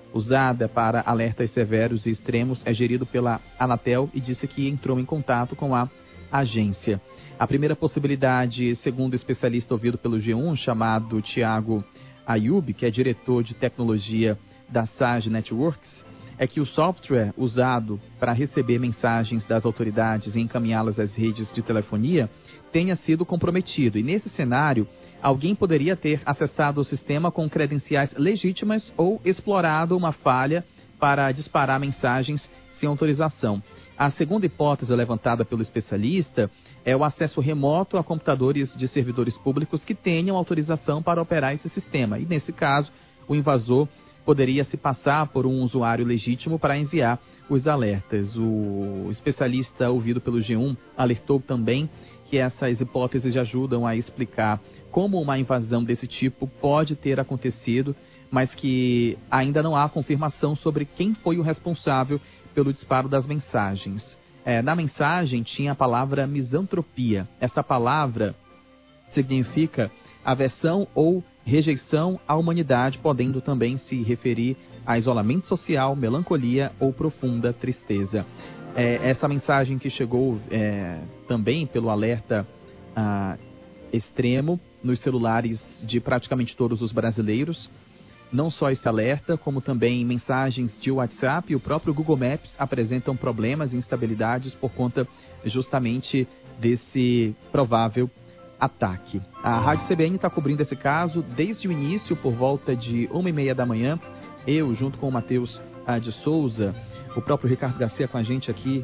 usada para alertas severos e extremos é gerido pela Anatel e disse que entrou em contato com a agência. A primeira possibilidade, segundo o especialista ouvido pelo G1, chamado Thiago Ayub, que é diretor de tecnologia da Sage Networks, é que o software usado para receber mensagens das autoridades e encaminhá-las às redes de telefonia tenha sido comprometido. E nesse cenário, alguém poderia ter acessado o sistema com credenciais legítimas ou explorado uma falha para disparar mensagens sem autorização. A segunda hipótese levantada pelo especialista é o acesso remoto a computadores de servidores públicos que tenham autorização para operar esse sistema. E nesse caso, o invasor poderia se passar por um usuário legítimo para enviar os alertas. O especialista ouvido pelo G1 alertou também que essas hipóteses ajudam a explicar como uma invasão desse tipo pode ter acontecido, mas que ainda não há confirmação sobre quem foi o responsável pelo disparo das mensagens. Na mensagem tinha a palavra misantropia. Essa palavra significa aversão ou rejeição à humanidade, podendo também se referir a isolamento social, melancolia ou profunda tristeza. Essa mensagem que chegou também pelo alerta extremo nos celulares de praticamente todos os brasileiros. Não só esse alerta, como também mensagens de WhatsApp e o próprio Google Maps apresentam problemas e instabilidades por conta justamente desse provável ataque. A Rádio CBN está cobrindo esse caso desde o início, por volta de 1h30 da manhã. Eu, junto com o Matheus de Souza, o próprio Ricardo Garcia com a gente aqui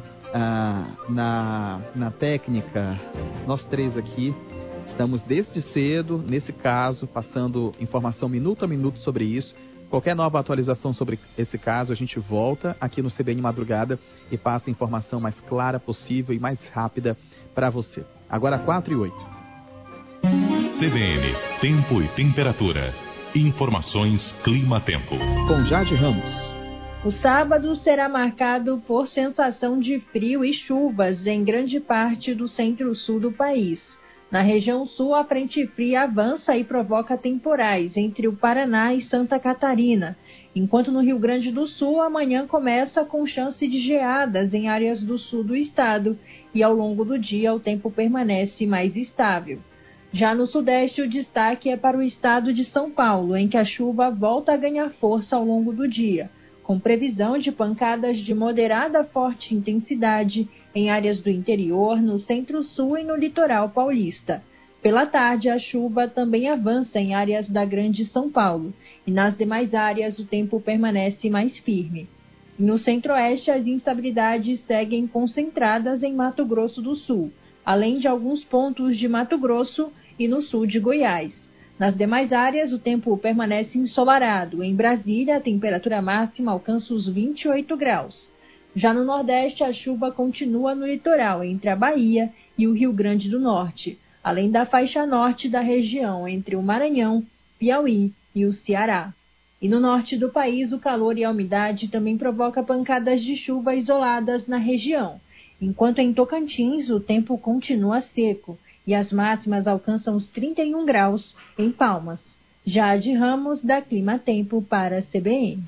na técnica, nós três aqui estamos desde cedo, nesse caso, passando informação minuto a minuto sobre isso. Qualquer nova atualização sobre esse caso, a gente volta aqui no CBN Madrugada e passa a informação mais clara possível e mais rápida para você. Agora 4h08. CBN, tempo e temperatura. Informações Clima-Tempo. Com Jade Ramos. O sábado será marcado por sensação de frio e chuvas em grande parte do centro-sul do país. Na região sul, a frente fria avança e provoca temporais entre o Paraná e Santa Catarina, enquanto no Rio Grande do Sul, amanhã começa com chance de geadas em áreas do sul do estado e ao longo do dia o tempo permanece mais estável. Já no sudeste, o destaque é para o estado de São Paulo, em que a chuva volta a ganhar força ao longo do dia, com previsão de pancadas de moderada a forte intensidade em áreas do interior, no centro-sul e no litoral paulista. Pela tarde, a chuva também avança em áreas da Grande São Paulo, e nas demais áreas o tempo permanece mais firme. No centro-oeste, as instabilidades seguem concentradas em Mato Grosso do Sul, além de alguns pontos de Mato Grosso e no sul de Goiás. Nas demais áreas, o tempo permanece ensolarado. Em Brasília, a temperatura máxima alcança os 28 graus. Já no Nordeste, a chuva continua no litoral, entre a Bahia e o Rio Grande do Norte, além da faixa norte da região, entre o Maranhão, Piauí e o Ceará. E no norte do país, o calor e a umidade também provocam pancadas de chuva isoladas na região, enquanto em Tocantins o tempo continua seco e as máximas alcançam os 31 graus em Palmas. Jade Ramos, da Clima Tempo, para a CBN.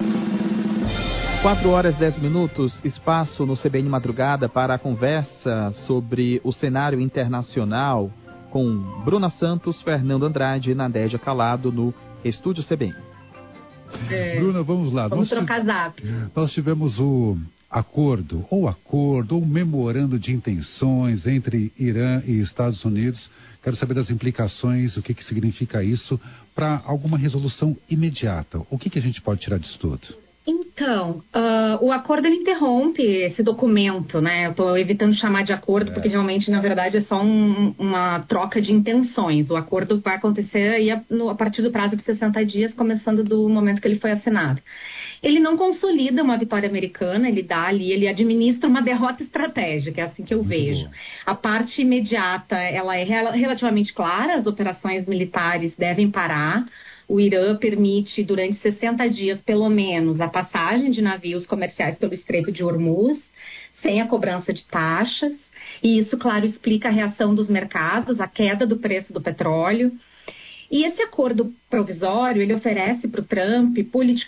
4h10, espaço no CBN Madrugada para a conversa sobre o cenário internacional com Bruna Santos, Fernando Andrade e Nadédia Calado no Estúdio CBN. Bruna, vamos lá. Vamos trocar zap. Nós tivemos o acordo ou memorando de intenções entre Irã e Estados Unidos. Quero saber das implicações, o que significa isso para alguma resolução imediata. O que a gente pode tirar disso tudo? Então, o acordo ele interrompe esse documento, né? Eu estou evitando chamar de acordo porque realmente, na verdade, é só uma troca de intenções. O acordo vai acontecer aí a partir do prazo de 60 dias, começando do momento que ele foi assinado. Ele não consolida uma vitória americana, ele administra uma derrota estratégica, é assim que eu vejo. A parte imediata, ela é relativamente clara, as operações militares devem parar. O Irã permite, durante 60 dias, pelo menos, a passagem de navios comerciais pelo Estreito de Hormuz, sem a cobrança de taxas. E isso, claro, explica a reação dos mercados, a queda do preço do petróleo. E esse acordo provisório, ele oferece para o Trump